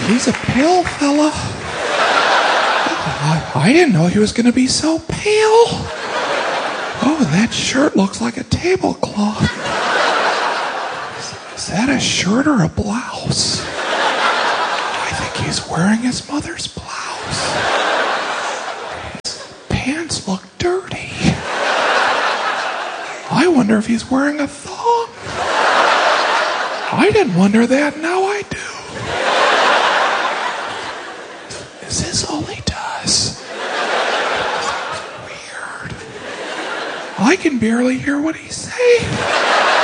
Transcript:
He's a pale fella. I didn't know he was going to be so pale. Oh, that shirt looks like a tablecloth. Is that a shirt or a blouse? I think he's wearing his mother's blouse. His pants look dirty. I wonder if he's wearing a thong. I didn't wonder that, now I do. Is this all he does? Weird. I can barely hear what he's saying.